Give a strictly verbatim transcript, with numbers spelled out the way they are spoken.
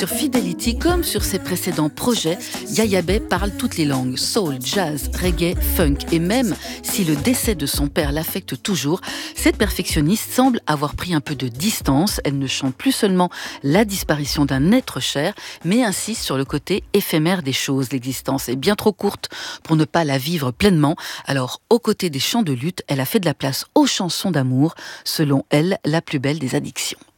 Sur Fidelity, comme sur ses précédents projets, Yaya Bey parle toutes les langues, soul, jazz, reggae, funk. Et même si le décès de son père l'affecte toujours, cette perfectionniste semble avoir pris un peu de distance. Elle ne chante plus seulement la disparition d'un être cher, mais insiste sur le côté éphémère des choses. L'existence est bien trop courte pour ne pas la vivre pleinement. Alors, aux côtés des chants de lutte, elle a fait de la place aux chansons d'amour, selon elle, la plus belle des addictions.